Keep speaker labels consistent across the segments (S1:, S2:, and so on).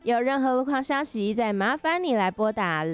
S1: 有任何路况消息，再麻烦你来拨打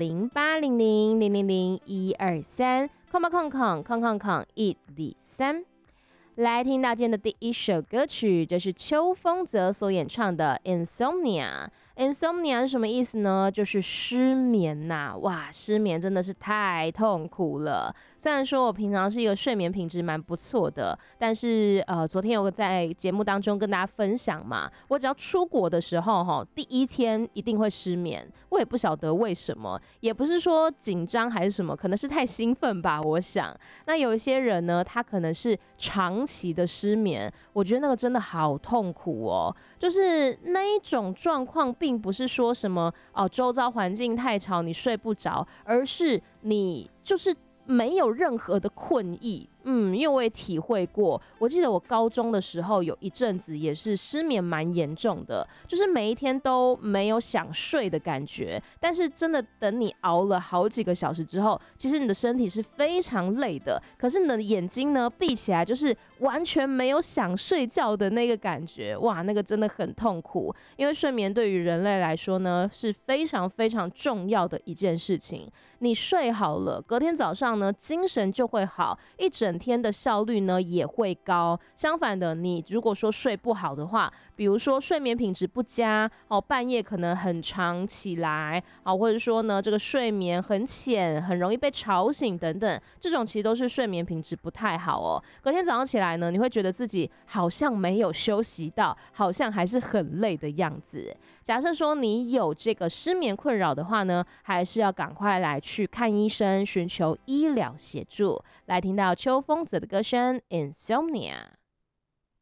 S1: 0800000123，空123。来听到今天的第一首歌曲，这是邱锋泽所演唱的 Insomnia。Insomnia 是什么意思呢？就是失眠呐。哇，失眠真的是太痛苦了。虽然说我平常是一个睡眠品质蛮不错的，但是昨天有个在节目当中跟大家分享嘛，我只要出国的时候第一天一定会失眠，我也不晓得为什么，也不是说紧张还是什么，可能是太兴奋吧，我想。那有一些人呢，他可能是长期的失眠，我觉得那个真的好痛苦哦。就是那一种状况，并不是说什么周遭环境太吵你睡不着，而是你就是没有任何的困意。因为我也体会过，我记得我高中的时候有一阵子也是失眠蛮严重的，就是每一天都没有想睡的感觉，但是真的等你熬了好几个小时之后，其实你的身体是非常累的，可是你的眼睛呢闭起来就是完全没有想睡觉的那个感觉，哇，那个真的很痛苦。因为睡眠对于人类来说呢是非常非常重要的一件事情，你睡好了，隔天早上呢精神就会好，一整天的效率呢也会高。相反的，你如果说睡不好的话，比如说睡眠品质不佳半夜可能很长起来或者说呢这个睡眠很浅，很容易被吵醒等等，这种其实都是睡眠品质不太好哦。隔天早上起来呢，你会觉得自己好像没有休息到，好像还是很累的样子。假设说你有这个失眠困扰的话呢，还是要赶快来去看医生，寻求医疗协助。来听到邱锋泽的歌声 Insomnia。